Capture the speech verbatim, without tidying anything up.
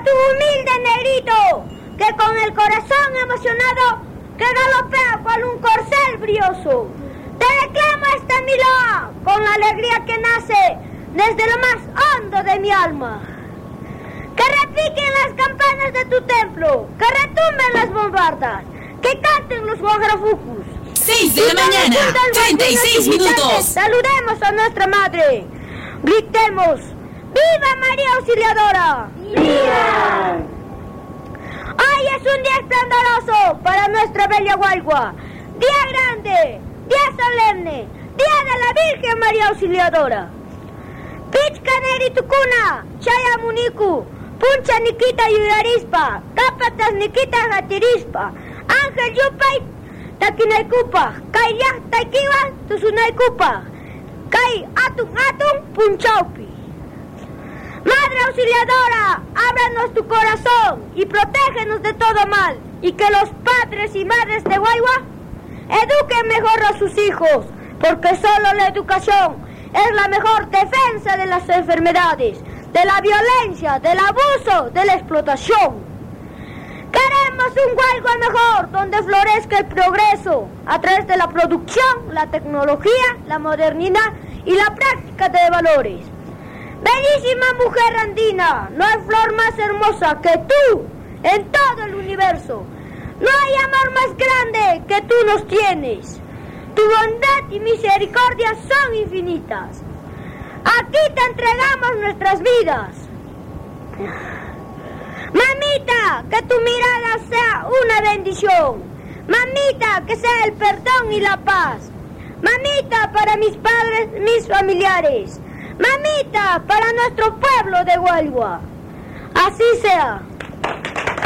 tu humilde negrito, que con el corazón emocionado, que galopea cual un corcel brioso. Te reclamo esta mi loa, con la alegría que nace desde lo más hondo de mi alma. Que repiquen las campanas de tu templo, que retumben las bombardas, que canten los guajarafucus. seis de la mañana, treinta y seis minutos. Saludemos a nuestra madre. Gritemos, ¡viva María Auxiliadora! ¡Viva! Hoy es un día esplendoroso para nuestra bella Guaigua. Día grande, día solemne, día de la Virgen María Auxiliadora. Pichca Neritucuna, Chaya Muniku, Puncha Nikita Yurarispa, Capatas Nikita Gatirispa, Ángel Yupay, Taquinaikupa, Kayah Taikiwa, Tusunaikupa, Kay Atun Atun Punchaupi. Madre Auxiliadora, ábranos tu corazón y protégenos de todo mal, y que los padres y madres de Guaigua eduquen mejor a sus hijos, porque solo la educación es la mejor defensa de las enfermedades, de la violencia, del abuso, de la explotación. Queremos un Guaigua mejor, donde florezca el progreso, a través de la producción, la tecnología, la modernidad y la práctica de valores. Bellísima mujer andina, no hay flor más hermosa que tú en todo el universo. No hay amor más grande que tú nos tienes. Tu bondad y misericordia son infinitas. Aquí te entregamos nuestras vidas. Mamita, que tu mirada sea una bendición. Mamita, que sea el perdón y la paz. Mamita, para mis padres, mis familiares. Mamita, para nuestro pueblo de Guaigua. Así sea.